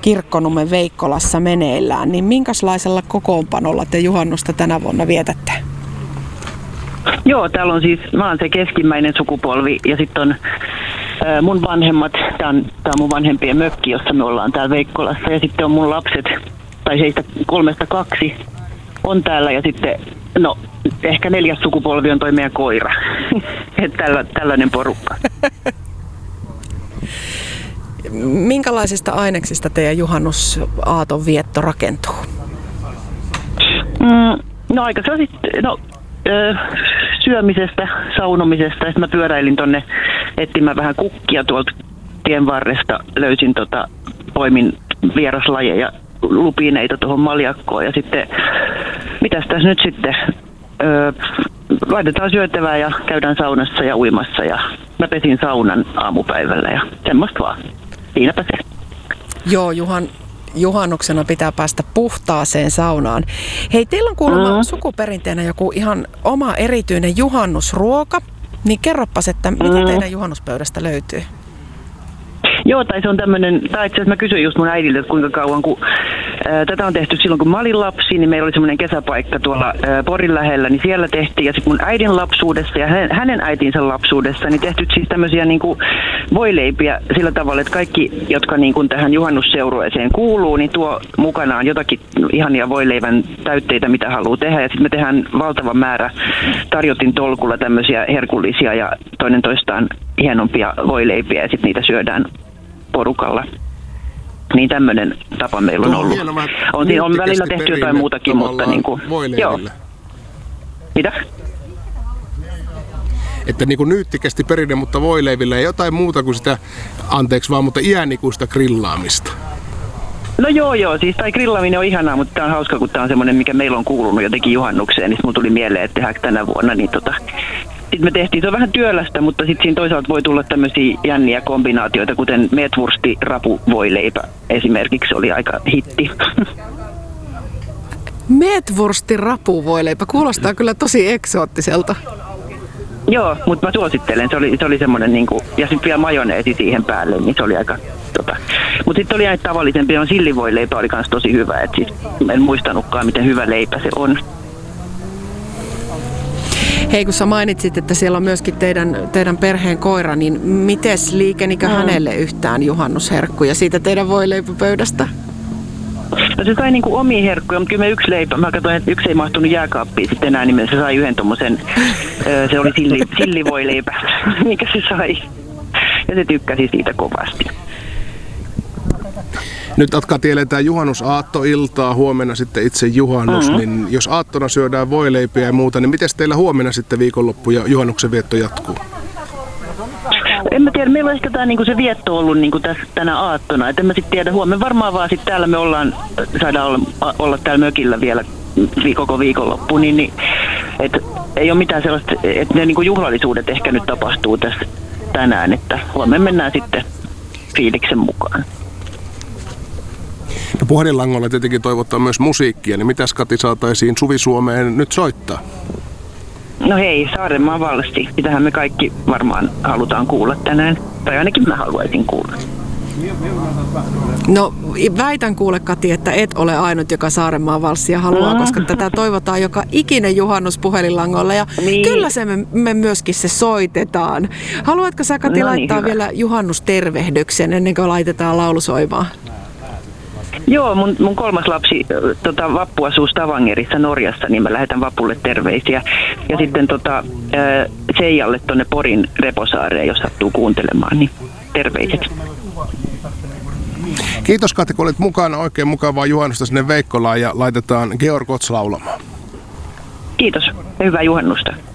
Kirkkonummen Veikkolassa meneillään, niin minkälaisella kokoonpanolla te juhannusta tänä vuonna vietätte? Joo, täällä on siis, mä oon se keskimmäinen sukupolvi ja sitten on mun vanhemmat, tää on mun vanhempien mökki, jossa me ollaan täällä Veikkolassa ja sitten on mun lapset, tai heistä 3-2 on täällä ja sitten, no ehkä 4. sukupolvi on toi meidän koira. Että tällainen porukka. Minkälaisista aineksista teidän juhannusaaton vietto rakentuu? No aika syömisestä, saunomisesta. Sitten mä pyöräilin tonne etsimään vähän kukkia tuolta tien varresta. Löysin poimin vieraslajeja, lupineita tuohon maljakkoon. Ja sitten, mitäs tässä nyt sitten? Laitetaan syötävää ja käydään saunassa ja uimassa. Ja mä pesin saunan aamupäivällä ja semmoista vaan. Siinäpä se. Joo, juhannuksena pitää päästä puhtaaseen saunaan. Hei, teillä on kuulemma sukuperinteenä joku ihan oma erityinen juhannusruoka. Niin kerroppas, että mitä teidän juhannuspöydästä löytyy? Joo, tai se on tämmöinen, tai itse asiassa mä kysyin just mun äidiltä, että kuinka kauan, kun tätä on tehty silloin, kun mä olin lapsi, niin meillä oli semmoinen kesäpaikka tuolla Porin lähellä, niin siellä tehtiin, ja sitten mun äidin lapsuudessa ja hänen äitinsä lapsuudessa, niin tehty siis tämmöisiä niinku voileipiä sillä tavalla, että kaikki, jotka niinku tähän juhannusseurueeseen kuuluu, niin tuo mukanaan jotakin ihania voileivän täytteitä, mitä haluaa tehdä, ja sitten me tehdään valtava määrä tarjotin tolkulla tämmöisiä herkullisia ja toinen toistaan hienompia voileipiä, ja sitten niitä syödään porukalla. Niin tämmöinen tapa meillä on ollut. On välillä tehty jotain muutakin, mutta niinku, joo. Mitä? Että niin kuin nyyttikästi perinne, mutta voileivillä ei jotain muuta kuin sitä, anteeksi vaan, mutta iänikuista grillaamista. No joo, siis tai grillaaminen on ihanaa, mutta tää on hauska, kun tää on semmoinen, mikä meillä on kuulunut jotenkin juhannukseen, niin mulla tuli mieleen, että tehdäänkö tänä vuonna, niin sitten me tehtiin, se on vähän työlästä, mutta sitten siinä toisaalta voi tulla tämmöisiä jänniä kombinaatioita, kuten metwursti rapuvoileipä esimerkiksi oli aika hitti. Metwursti rapuvoileipä, kuulostaa kyllä tosi eksoottiselta. Joo, mutta mä suosittelen, se oli semmoinen niinku, ja sitten vielä majoneesi siihen päälle, niin se oli aika Mutta sitten oli näitä tavallisempia, on sillivoileipä oli kans tosi hyvä, että siis en muistanutkaan, miten hyvä leipä se on. Hei, kun sä mainitsit, että siellä on myöskin teidän perheen koira, niin mites liikenikö hänelle yhtään juhannusherkkuja siitä teidän voileipäpöydästä? No se sai niinku omia herkkuja, mutta kyllä me yksi leipä, mä katsoin, että yksi ei mahtunut jääkaappiin sitten enää, niin se sai yhden tommosen, se oli sillivoileipä, mikä se sai. Ja se tykkäsi siitä kovasti. Nyt eletään juhannusaattoiltaa, huomenna sitten itse juhannus, niin jos aattona syödään voileipiä ja muuta, niin miten teillä huomenna sitten viikonloppu ja juhannuksen vietto jatkuu? En mä tiedä, meillä on ehkä tää niinku se vietto ollut niinku tänä aattona, et en mä sit tiedä, huomenna varmaan vaan sit täällä me saadaan olla täällä mökillä vielä koko viikonloppu, niin et ei ole mitään sellaista, että ne niinku juhlallisuudet ehkä nyt tapahtuu tässä tänään, että huomenna mennään sitten fiiliksen mukaan. No puhelinlangolla tietenkin toivottaa myös musiikkia, niin mitäs Kati saataisiin Suvi-Suomeen nyt soittaa? No hei, Saarenmaan valssi. Sitähän me kaikki varmaan halutaan kuulla tänään. Tai ainakin mä haluaisin kuulla. No väitän kuule Kati, että et ole ainut, joka Saarenmaan valssia haluaa, koska tätä toivotaan joka ikinen juhannus puhelinlangolla. Ja niin. Kyllä me myöskin se soitetaan. Haluatko sä Kati laittaa hyvä. Vielä juhannustervehdyksen ennen kuin laitetaan laulu soimaan? Joo, mun kolmas lapsi Vappu asuu Stavangerissa Norjassa, niin mä lähetän Vapulle terveisiä. Ja sitten Seijalle tonne Porin Reposaareen, jos sattuu kuuntelemaan, niin terveiset. Kiitos Kati, kun olit mukana. Oikein mukavaa juhannusta sinne Veikkolaan ja laitetaan Georg Ots laulamaan. Kiitos ja hyvää juhannusta.